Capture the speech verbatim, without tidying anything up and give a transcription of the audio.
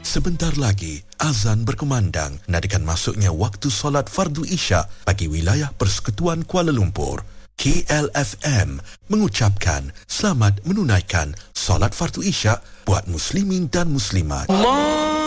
Sebentar lagi, azan berkumandang nadakan masuknya waktu solat fardu isyak bagi wilayah Persekutuan Kuala Lumpur. K L F M mengucapkan selamat menunaikan solat fardu isyak buat muslimin dan muslimat. Allah